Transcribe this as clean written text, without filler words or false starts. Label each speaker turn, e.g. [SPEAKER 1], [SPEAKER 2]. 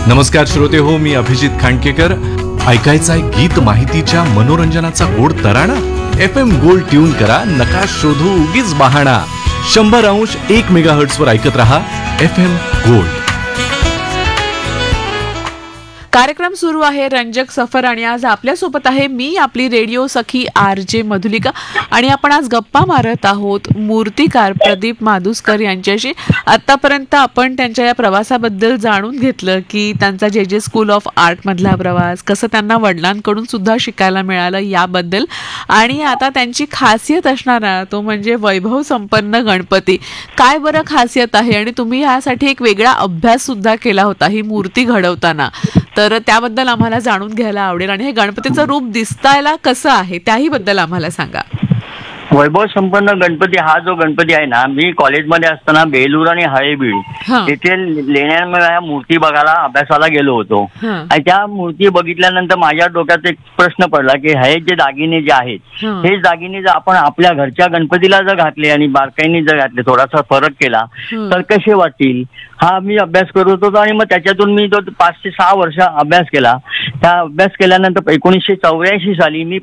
[SPEAKER 1] नमस्कार श्रोते हो, मी अभिजित खांडकेकर. ऐकायचाय गीत माहितीच्या मनोरंजनाचा गोड तराणा. FM गोल्ड ट्यून करा, नका शोधू उगीच बहाणा. 100.1 मेगाहर्ट्झ वर ऐकत रहा FM गोल्ड.
[SPEAKER 2] कार्यक्रम सुरू आहे रंजक सफर आणि आज आपल्यासोबत आहे मी आपली रेडिओ सखी RJ मधुलिका आणि आपण आज गप्पा मारत आहोत मूर्तिकार प्रदीप माधुस्कर यांच्याशी. आतापर्यंत आपण त्यांच्या या प्रवासाबद्दल जाणून घेतलं की त्यांचा JJ स्कूल ऑफ आर्ट मधला प्रवास, कसं त्यांना वडिलांकडून सुद्धा शिकायला मिळालं याबद्दल, आणि आता त्यांची खासियत असणारा तो म्हणजे वैभव संपन्न गणपती. काय बरं खासियत आहे, आणि तुम्ही यासाठी एक वेगळा अभ्यास सुद्धा केला होता ही मूर्ती घडवताना, तर त्याबद्दल आम्हाला जाणून घ्यायला आवडेल. आणि हे गणपतीचं रूप दिसतायला कसं आहे त्याही बद्दल आम्हाला सांगा.
[SPEAKER 3] वैभव संपन्न गणपती हा जो गणपती आहे ना, मी कॉलेजमध्ये असताना बेलूर आणि हळेबीड तिथे लेण्यांमध्ये मूर्ती बघायला अभ्यासाला गेलो होतो. आणि त्या मूर्ती बघितल्यानंतर माझ्या डोक्यात एक प्रश्न पडला की हे जे दागिने जे आहेत हेच दागिने जर आपण आपल्या घरच्या गणपतीला जर घातले आणि बारकाईने जर घातले, थोडासा फरक केला तर कसे वाटतील, हा मी अभ्यास करत होतो. आणि मग त्याच्यातून मी तो 5 ते 6 वर्ष अभ्यास केला. त्या अभ्यास केल्यानंतर 1984 साली मी